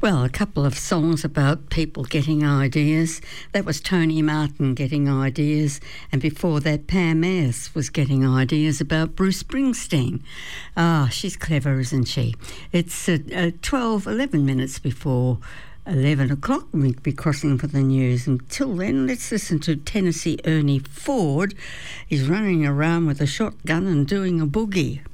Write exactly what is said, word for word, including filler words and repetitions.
Well, a couple of songs about people getting ideas. That was Tony Martin getting ideas, and before that Pam Ayres was getting ideas about Bruce Springsteen. Ah, she's clever, isn't she? It's uh, uh, twelve, eleven minutes before eleven o'clock. We'll be crossing for the news. Until then, let's listen to Tennessee Ernie Ford. He's running around with a shotgun and doing a boogie.